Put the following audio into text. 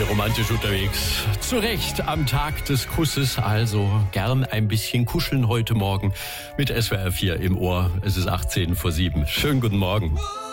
wir romantisch unterwegs. Zu Recht am Tag des Kusses, also gern ein bisschen kuscheln heute Morgen mit SWR 4 im Ohr. Es ist 7:18. Schönen guten Morgen.